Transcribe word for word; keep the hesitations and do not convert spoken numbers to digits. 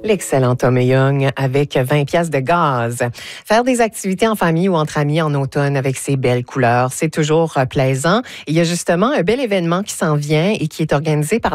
L'excellent Tom Young avec vingt piastres de gaz. Faire des activités en famille ou entre amis en automne avec ces belles couleurs, c'est toujours plaisant. Il y a justement un bel événement qui s'en vient et qui est organisé par